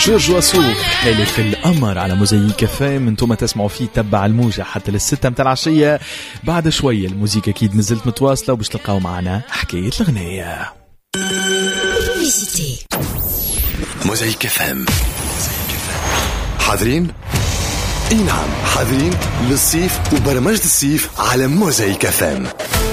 جورج وسوف حالف القمر على موزايك فام. انتم تسمعوا فيه تبع الموجة حتى للستة متاع العشية. بعد شوية الموزيكا اكيد نزلت متواصلة وباش تلقاو معنا حكاية الغنية. موزايك فام حاضرين؟ اي نعم حاضرين للصيف وبرمجة الصيف على موزايك فام.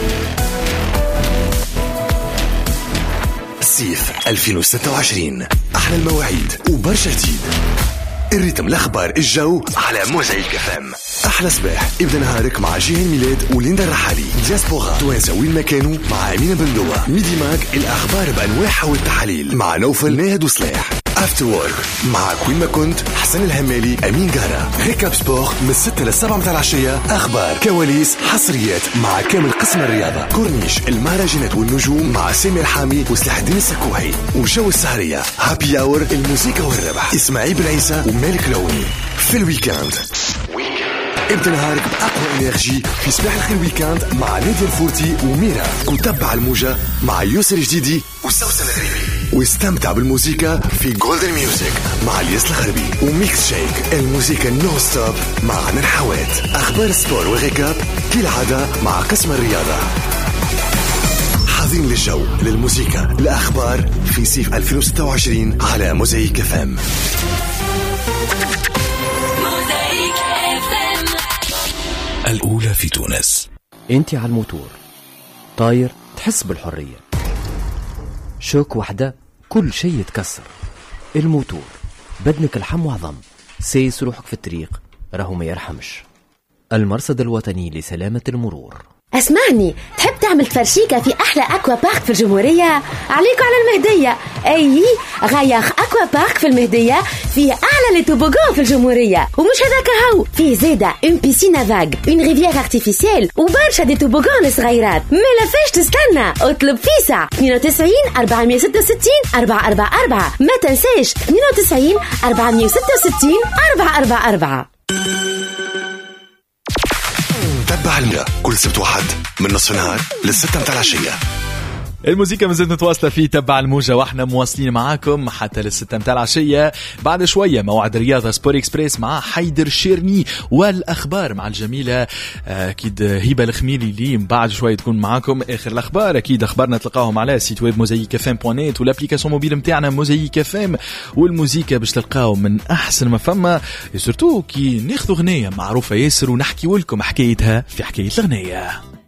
الصيف 2026 أحلى المواعيد وبرشا جديد. الريتم الأخبار الجو على موزايك فام. أحلى صباح ابدأ نهارك مع جيهان ميلاد وليندا الرحالي. دياسبورا توانسة وين ما كانوا مع أمينة بندوة. ميدي ماك الأخبار بأنواعها والتحاليل مع نوفل ناهد وصلاح. افتر وورك مع كوين ما كنت حسن الهمالي أمين جارة. ريكاب سبور من 6 ل 7 متاع العشية. أخبار كواليس حصريات مع كامل قسم الرياضة. كورنيش المهرجانات والنجوم مع سامي الحامي وسلاح الدين السكوهي. وجو السهرية هابي اور الموسيقى والربح إسماعيل بن عيسى ومالك لوني. في الويكاند ابدأ نهارك بأقوى انرجي في صباح الخير ويكاند مع نادية الفورتي وميرا. وتبع الموجة مع يوسر جديدي وسوسن الغريبي. واستمتع بالموسيقى في جولدن ميوزك مع الياس الغربي. وميكس شيك الموسيقى نو ستوب مع نرحوات. أخبار السبور وغيكاب كالعادة مع قسم الرياضة. حاضرين للجو للموسيقى الأخبار في صيف 2026 على موزايك فام. الأولى في تونس. انت على الموتور طاير تحس بالحرية. شوك وحدة كل شيء يتكسر. الموتور بدنك الحم وعظم. سيس روحك في الطريق راهو ما يرحمش. المرصد الوطني لسلامة المرور. اسمعني، تحب تعمل تفرشيكة في أحلى أكوا بارك في الجمهورية؟ عليكم على المهدية. أي غياخ أكوا بارك في المهدية فيه أعلى لتوبوغان في الجمهورية. ومش هذاك هو، فيه زيادة اون بيسين فاغ، اون ريفيير ارتيفيسيال وبرشا دي توبوغان صغيرات. ما فيش تستنى، اطلب فيسع 92 466 444. ما تنساش 92 466 444. تبع الموجة كل سبت واحد من نصف النهار للستة متاع العشية. الموسيقى مازالت متواصلة في تبع الموجة واحنا مواصلين معاكم حتى للستة متاع العشية. بعد شوية موعد رياضة سبور اكسبريس مع حيدر شيرني والأخبار مع الجميلة أكيد هبة الخميلي اللي بعد شوية تكون معاكم آخر الأخبار. أكيد أخبارنا تلقاهم على سيت ويب موزايك فام .net والابليكاسيون موبيل متاعنا موزايك فام. والموسيقى باش تلقاو من أحسن ما فما سورتو كي ناخذ غنية معروفة ياسر ونحكي لكم حكايتها في حكاية الغنية.